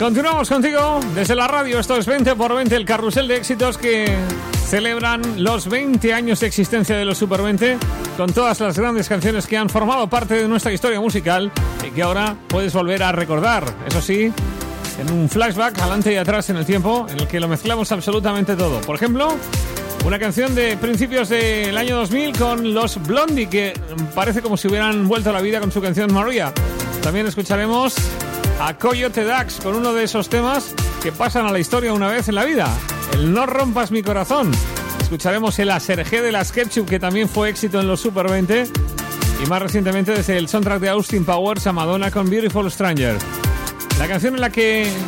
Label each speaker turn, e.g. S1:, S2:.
S1: Continuamos contigo desde la radio. Esto es 20 por 20, el carrusel de éxitos que celebran los 20 años de existencia de los Super 20, con todas las grandes canciones que han formado parte de nuestra historia musical y que ahora puedes volver a recordar. Eso sí, en un flashback adelante y atrás en el tiempo, en el que lo mezclamos absolutamente todo. Por ejemplo, una canción de principios del año 2000 con los Blondie, que parece como si hubieran vuelto a la vida con su canción Maria. También escucharemos a Coyote Dax con uno de esos temas que pasan a la historia una vez en la vida, el No rompas mi corazón. Escucharemos el Asergé de las Ketchup, que también fue éxito en los Super 20, y más recientemente desde el soundtrack de Austin Powers a Madonna con Beautiful Stranger. La canción en la que